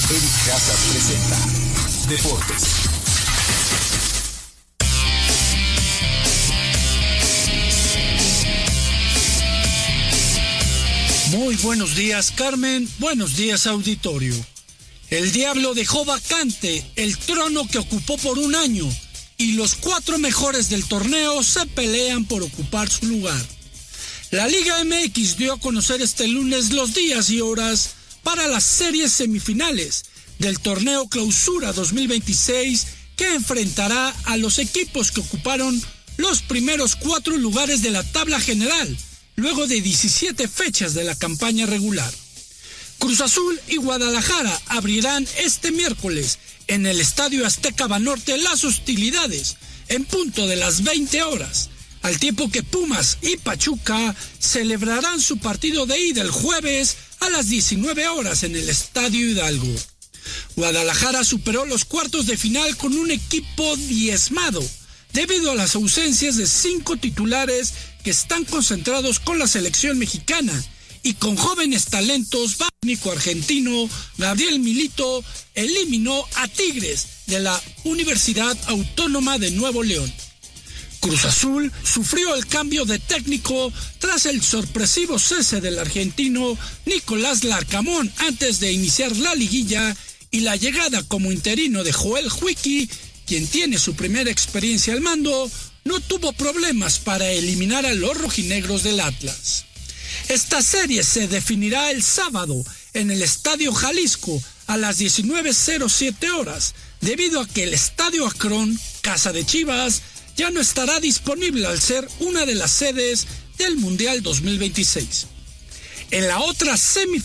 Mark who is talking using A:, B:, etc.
A: Eric Hazard presenta Deportes.
B: Muy buenos días, Carmen. Buenos días, auditorio. El Diablo dejó vacante el trono que ocupó por un año y los 4 mejores del torneo se pelean por ocupar su lugar. La Liga MX dio a conocer este lunes los días y horas para las series semifinales del torneo Clausura 2026 que enfrentará a los equipos que ocuparon los primeros 4 lugares de la tabla general luego de 17 fechas de la campaña regular. Cruz Azul y Guadalajara abrirán este miércoles en el Estadio Azteca Banorte las hostilidades en punto de las 20 horas, al tiempo que Pumas y Pachuca celebrarán su partido de ida el jueves a las 19 horas en el Estadio Hidalgo. Guadalajara superó los cuartos de final con un equipo diezmado debido a las ausencias de 5 titulares que están concentrados con la selección mexicana y con jóvenes talentos. Técnico argentino Gabriel Milito eliminó a Tigres de la Universidad Autónoma de Nuevo León. Cruz Azul sufrió el cambio de técnico tras el sorpresivo cese del argentino Nicolás Larcamón antes de iniciar la liguilla y la llegada como interino de Joel Huiki, quien tiene su primera experiencia al mando, no tuvo problemas para eliminar a los rojinegros del Atlas. Esta serie se definirá el sábado en el Estadio Jalisco a las 19:07 horas, debido a que el Estadio Akron, casa de Chivas, ya no estará disponible al ser una de las sedes del Mundial 2026. En la otra semifinal